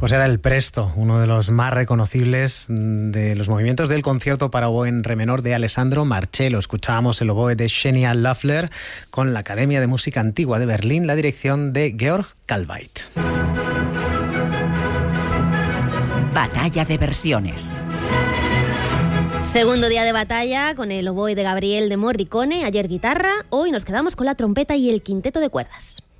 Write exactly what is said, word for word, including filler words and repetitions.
Pues era el Presto, uno de los más reconocibles de los movimientos del concierto para oboe en re menor de Alessandro Marcello. Escuchábamos el oboe de Xenia Löffler con la Academia de Música Antigua de Berlín, la dirección de Georg Kalveit. Batalla de versiones. Segundo día de batalla con el oboe de Gabriel de Morricone, ayer guitarra, hoy nos quedamos con la trompeta y el quinteto de cuerdas.